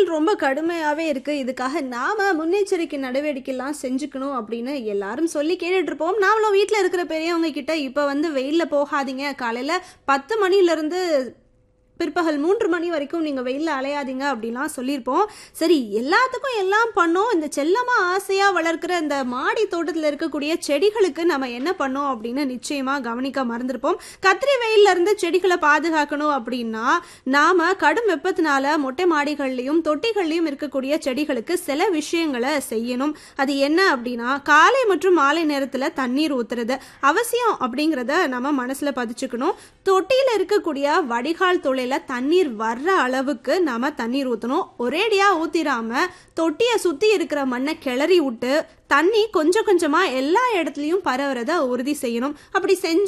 வெயில் ரொம்ப கடுமையாவே இருக்கு. இதுக்காக நாம முன்னெச்சரிக்கை நடவடிக்கைலாம் செஞ்சுக்கணும் அப்படின்னு எல்லாரும் சொல்லி கேட்டுட்டு இருப்போம். நாமளும் வீட்ல இருக்கிற பெரியவங்க கிட்ட இப்ப வெயில்ல போகாதீங்க. காலையில 10 மணில இருந்து பிற்பகல் 3 மணி வரைக்கும் நீங்க வெயில்ல அலையாதீங்க அப்படிலாம் சொல்லியிருப்போம். சரி, எல்லாத்துக்கும் எல்லாம் பண்ணோம். இந்த செல்லமா ஆசையா வளர்க்கிற இந்த மாடி தோட்டத்துல இருக்கக்கூடிய செடிகளுக்கு நம்ம என்ன பண்ணோம் அப்படின்னு நிச்சயமா கவனிக்க மறந்துருப்போம். கத்திரி வெயில்ல இருந்து செடிகளை பாதுகாக்கணும் அப்படின்னா நாம கடும் வெப்பத்தினால மொட்டை மாடிகள்லயும் தொட்டிகள்லயும் இருக்கக்கூடிய செடிகளுக்கு சில விஷயங்களை செய்யணும். அது என்ன அப்படின்னா, காலை மற்றும் மாலை நேரத்துல தண்ணீர் ஊத்துறது அவசியம் அப்படிங்கிறத நம்ம மனசுல பதிச்சுக்கணும். தொட்டியில இருக்கக்கூடிய வடிகால் துளையில தண்ணீர் வர்ற அளவுக்கு நாம தண்ணீர் ஊத்தணும். ஒரேடியா ஊத்திராம தொட்டியை சுத்தி இருக்கிற மண்ணை கிளறி விட்டு தண்ணி கொஞ்சம் கொஞ்சமா எல்லா இடத்துலயும் பரவுறத உறுதி செய்யணும். அப்படி செஞ்சு